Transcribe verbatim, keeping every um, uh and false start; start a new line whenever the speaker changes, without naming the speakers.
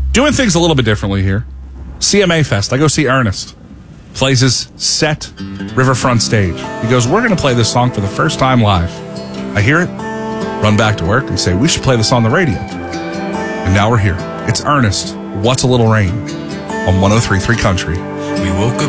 Doing things a little bit differently here. C M A Fest. I go see Ernest. Plays his set Riverfront stage. He goes, we're going to play this song for the first time live. I hear it, run back to work and say, we should play this on the radio. And now we're here. It's Ernest, What's a Little Rain, on one oh three point three Country.
We woke up